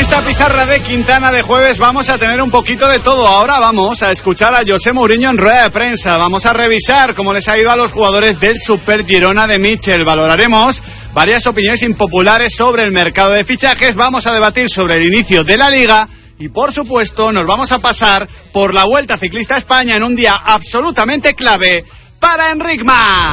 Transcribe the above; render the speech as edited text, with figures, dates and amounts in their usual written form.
esta pizarra de Quintana de jueves vamos a tener un poquito de todo. Ahora vamos a escuchar a José Mourinho en rueda de prensa. Vamos a revisar cómo les ha ido a los jugadores del Super Girona de Michel. Valoraremos varias opiniones impopulares sobre el mercado de fichajes. Vamos a debatir sobre el inicio de la Liga. Y por supuesto nos vamos a pasar por la Vuelta Ciclista a España en un día absolutamente clave para Enric Mas.